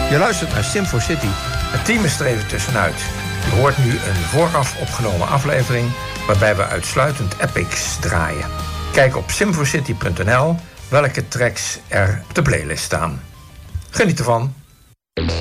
Je luistert naar Sim4 City. Het team is er even tussenuit. Je hoort nu een vooraf opgenomen aflevering waarbij we uitsluitend epics draaien. Kijk op sim4city.nl welke tracks er op de playlist staan. Geniet ervan.